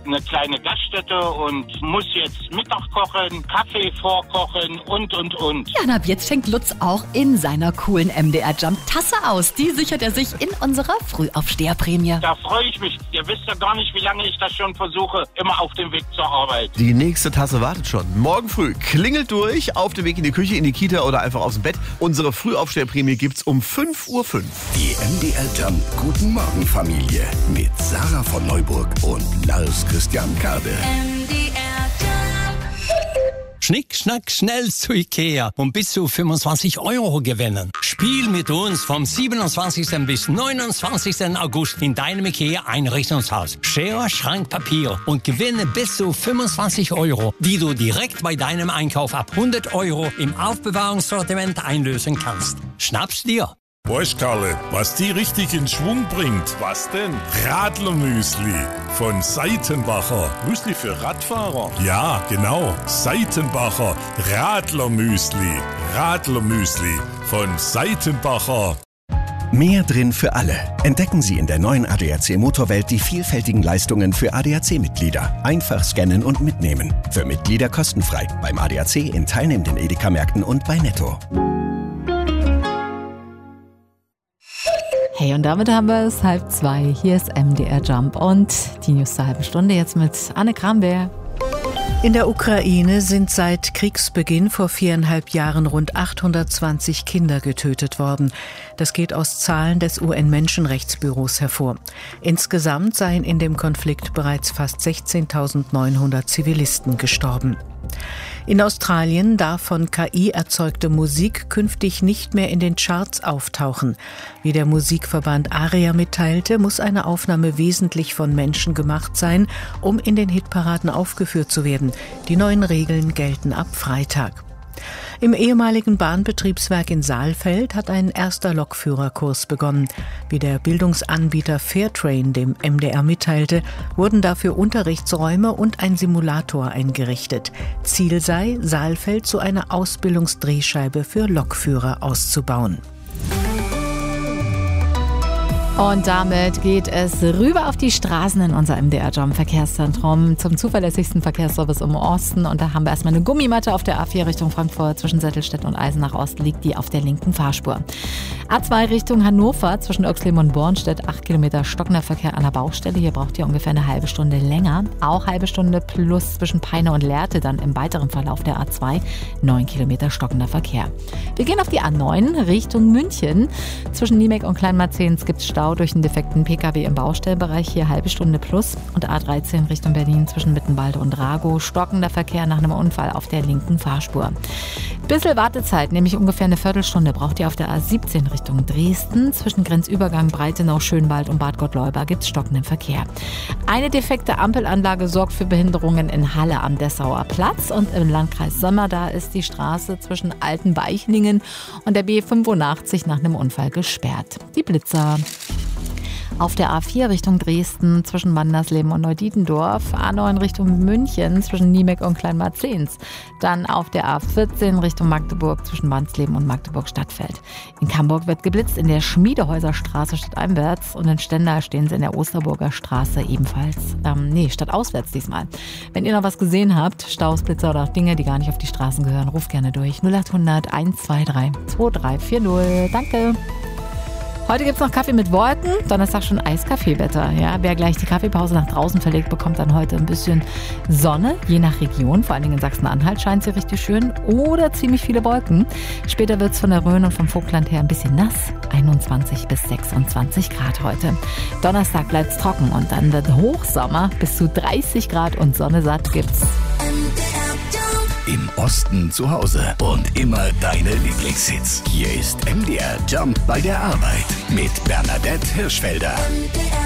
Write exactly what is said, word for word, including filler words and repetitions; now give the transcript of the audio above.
eine kleine Gaststätte und muss jetzt Mittag kochen, Kaffee vorkochen und, und, und. Ja, und ab jetzt schenkt Lutz auch in seiner coolen M D R Jump Tasse aus. Die sichert er sich in unserer Frühaufsteherprämie. Da freue ich mich. Ihr wisst ja gar nicht, wie lange ich das schon versuche, immer auf dem Weg zur Arbeit. Die nächste Tasse wartet schon. Morgen früh klingelt durch, auf dem Weg in die Küche, in die Kita oder einfach aus dem Bett. Unsere Frühaufsteherprämie gibt's um fünf Uhr fünf. Die M D R Jump Guten Morgen Familie mit Sarah von Neuburg und Lars Christian Kade. M D R Jump. Schnick, schnack, schnell zu Ikea und bis zu fünfundzwanzig Euro gewinnen. Spiel mit uns vom siebenundzwanzigsten bis neunundzwanzigsten August in deinem Ikea-Einrichtungshaus. Schere, Schrank, Papier und gewinne bis zu fünfundzwanzig Euro, die du direkt bei deinem Einkauf ab hundert Euro im Aufbewahrungssortiment einlösen kannst. Schnapp's dir! Weißt Karle, was die richtig in Schwung bringt? Was denn? Radlermüsli von Seitenbacher. Müsli für Radfahrer? Ja, genau. Seitenbacher Radlermüsli. Radlermüsli von Seitenbacher. Mehr drin für alle. Entdecken Sie in der neuen A D A C Motorwelt die vielfältigen Leistungen für A D A C-Mitglieder. Einfach scannen und mitnehmen. Für Mitglieder kostenfrei. Beim A D A C in teilnehmenden Edeka-Märkten und bei Netto. Hey, und damit haben wir es halb zwei. Hier ist M D R Jump und die News zur halben Stunde jetzt mit Anne Kramberg. In der Ukraine sind seit Kriegsbeginn vor viereinhalb Jahren rund achthundertzwanzig Kinder getötet worden. Das geht aus Zahlen des U N-Menschenrechtsbüros hervor. Insgesamt seien in dem Konflikt bereits fast sechzehntausendneunhundert Zivilisten gestorben. In Australien darf von K I erzeugte Musik künftig nicht mehr in den Charts auftauchen. Wie der Musikverband ARIA mitteilte, muss eine Aufnahme wesentlich von Menschen gemacht sein, um in den Hitparaden aufgeführt zu werden. Die neuen Regeln gelten ab Freitag. Im ehemaligen Bahnbetriebswerk in Saalfeld hat ein erster Lokführerkurs begonnen. Wie der Bildungsanbieter Fairtrain dem M D R mitteilte, wurden dafür Unterrichtsräume und ein Simulator eingerichtet. Ziel sei, Saalfeld zu einer Ausbildungsdrehscheibe für Lokführer auszubauen. Und damit geht es rüber auf die Straßen in unser M D R Jump Verkehrszentrum zum zuverlässigsten Verkehrsservice im Osten. Und da haben wir erstmal eine Gummimatte auf der A vier Richtung Frankfurt zwischen Settelstedt und Eisenach Ost, liegt die auf der linken Fahrspur. A zwei Richtung Hannover zwischen Oexleben und Bornstedt, acht Kilometer stockender Verkehr an der Baustelle. Hier braucht ihr ungefähr eine halbe Stunde länger. Auch halbe Stunde plus zwischen Peine und Lehrte dann im weiteren Verlauf der A zwei, neun Kilometer stockender Verkehr. Wir gehen auf die A neun Richtung München. Zwischen Niemek und Kleinmarzens gibt es Stau durch einen defekten Pkw im Baustellbereich, hier halbe Stunde plus. Und A dreizehn Richtung Berlin zwischen Mittenwalde und Ragow, stockender Verkehr nach einem Unfall auf der linken Fahrspur. Bisschen Wartezeit, nämlich ungefähr eine Viertelstunde, braucht ihr auf der A siebzehn Richtung Dresden. Zwischen Grenzübergang Breitenau, Schönwald und Bad Gottleuba gibt es stockenden Verkehr. Eine defekte Ampelanlage sorgt für Behinderungen in Halle am Dessauer Platz. Und im Landkreis Sömmer, da ist die Straße zwischen Altenweichlingen und der B fünfundachtzig nach einem Unfall gesperrt. Die Blitzer. Auf der A vier Richtung Dresden zwischen Mandersleben und Neudietendorf, A neun Richtung München zwischen Niemek und Kleinmarzens. Dann auf der A vierzehn Richtung Magdeburg zwischen Wansleben und Magdeburg-Stadtfeld. In Camburg wird geblitzt in der Schmiedehäuserstraße stadteinwärts und in Stendal stehen sie in der Osterburger Straße ebenfalls. Ähm, nee, stadtauswärts diesmal. Wenn ihr noch was gesehen habt, Staus, Blitzer oder auch Dinge, die gar nicht auf die Straßen gehören, ruft gerne durch. null acht hundert eins zwei drei zwei drei vier null. Danke. Heute gibt es noch Kaffee mit Wolken, Donnerstag schon Eiskaffeewetter. Ja, wer gleich die Kaffeepause nach draußen verlegt, bekommt dann heute ein bisschen Sonne, je nach Region. Vor allen Dingen in Sachsen-Anhalt scheint sie richtig schön oder ziemlich viele Wolken. Später wird es von der Rhön und vom Vogtland her ein bisschen nass, einundzwanzig bis sechsundzwanzig Grad heute. Donnerstag bleibt es trocken und dann wird Hochsommer, bis zu dreißig Grad und Sonne satt gibt's. Im Osten zu Hause und immer deine Lieblingshits. Hier ist M D R Jump bei der Arbeit mit Bernadette Hirschfelder.